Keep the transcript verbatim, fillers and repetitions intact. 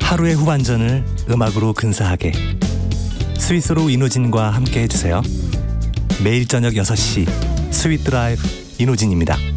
하루의 후반전을 음악으로 근사하게 스위스로 이노진과 함께 해주세요. 매일 저녁 여섯 시 스윗 드라이브 이노진입니다.